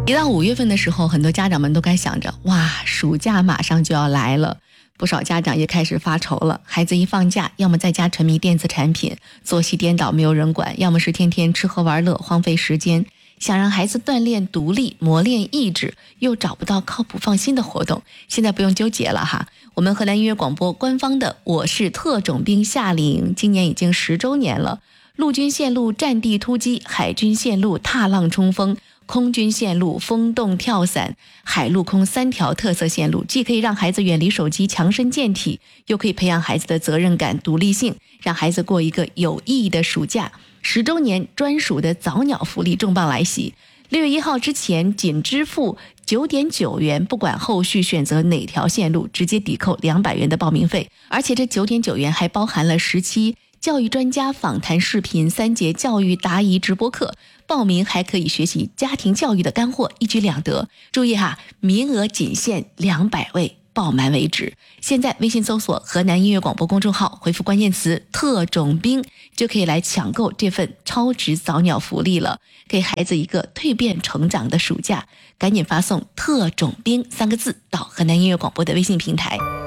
一到5月份的时候，很多家长们都该想着，哇，暑假马上就要来了。不少家长也开始发愁了，孩子一放假，要么在家沉迷电子产品，作息颠倒没有人管，要么是天天吃喝玩乐，荒废时间。想让孩子锻炼独立，磨练意志，又找不到靠谱放心的活动。现在不用纠结了哈，我们河南音乐广播官方的我是特种兵夏令营今年已经10周年了。陆军线路战地突击，海军线路踏浪冲锋，空军线路风洞跳伞，海陆空3条特色线路，既可以让孩子远离手机强身健体，又可以培养孩子的责任感独立性，让孩子过一个有意义的暑假。10周年专属的早鸟福利重磅来袭，6月1号之前仅支付9.9元，不管后续选择哪条线路，直接抵扣200元的报名费，而且这9.9元还包含了10期教育专家访谈视频、3节教育答疑直播课，报名还可以学习家庭教育的干货，一举两得。注意哈，名额仅限200位，报满为止。现在微信搜索河南音乐广播公众号，回复关键词特种兵，就可以来抢购这份超值早鸟福利了，给孩子一个蜕变成长的暑假。赶紧发送特种兵3个字到河南音乐广播的微信平台。